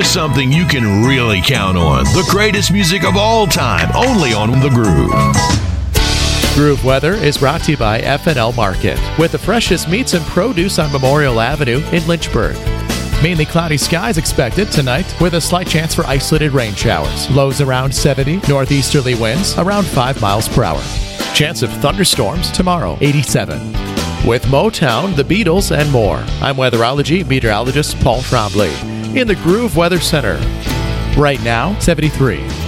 Here's something you can really count on. The greatest music of all time, only on The Groove. Groove Weather is brought to you by F&L Market, with the freshest meats and produce on Memorial Avenue in Lynchburg. Mainly cloudy skies expected tonight, with a slight chance for isolated rain showers. Lows around 70, northeasterly winds around 5 miles per hour. Chance of thunderstorms tomorrow, 87. With Motown, the Beatles, and more, I'm weatherology meteorologist Paul Trombley in the Groove Weather Center. Right now, 73.